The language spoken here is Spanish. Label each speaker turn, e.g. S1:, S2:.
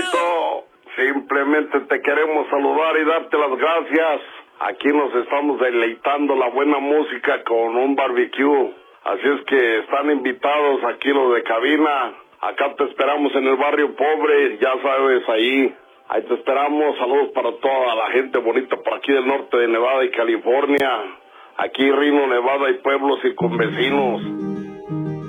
S1: Rito, simplemente te queremos saludar y darte las gracias. Aquí nos estamos deleitando la buena música con un barbecue. Así es que están invitados aquí los de cabina. Acá te esperamos en el barrio pobre, ya sabes, ahí. Ahí te esperamos. Saludos para toda la gente bonita por aquí del norte de Nevada y California. Aquí Reno, Nevada y pueblos circunvecinos.